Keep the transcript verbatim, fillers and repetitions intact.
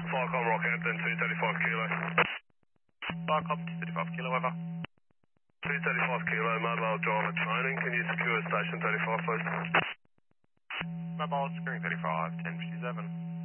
Falcon Rockhampton, two thirty-five kilo. Falcon two thirty-five kilo, over. two thirty-five kilo, mobile driver training. Can you secure station thirty-five, please? Mobile securing thirty-five, ten fifty-seven.